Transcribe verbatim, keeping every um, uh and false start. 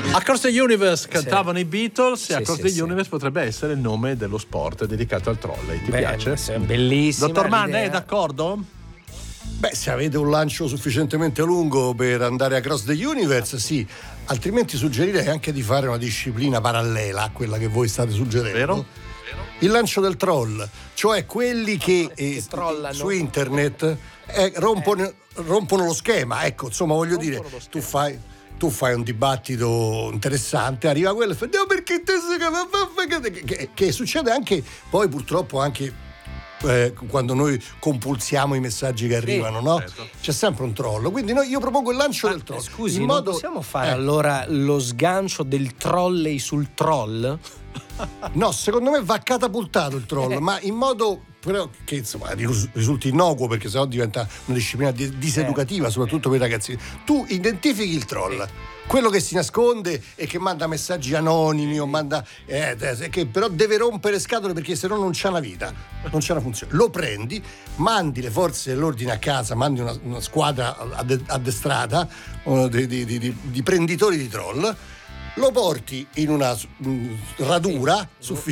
Across the Universe cantavano sì. i Beatles sì, e Across sì, the sì. Universe potrebbe essere il nome dello sport dedicato al trolley. Ti Beh, piace? Bellissimo. Dottor Mann, è d'accordo? Beh, se avete un lancio sufficientemente lungo per andare across the universe, sì. Altrimenti suggerirei anche di fare una disciplina parallela a quella che voi state suggerendo. Vero? Il lancio del troll, cioè quelli che, eh, che su internet eh, rompono, eh. rompono lo schema. Ecco, insomma, voglio dire, tu fai, tu fai un dibattito interessante, arriva quello e fa no, perché te che, che, che succede anche poi purtroppo anche Eh, quando noi compulsiamo i messaggi che arrivano, sì, no? Certo. C'è sempre un troll. Quindi no, io propongo il lancio Ma, del troll. Scusi, in non modo... possiamo fare eh. allora lo sgancio del trolley sul troll? No, secondo me va catapultato il troll, eh. ma in modo però che insomma risulti innocuo, perché sennò diventa una disciplina diseducativa, eh. soprattutto per i ragazzi. Tu identifichi il troll. Eh. Quello che si nasconde e che manda messaggi anonimi o manda eh, eh, che però deve rompere scatole, perché se no non c'ha una vita, non c'è una funzione. Lo prendi, mandi le forze dell'ordine a casa, mandi una, una squadra addestrata uh, di, di, di, di prenditori di troll, lo porti in una radura sufficiente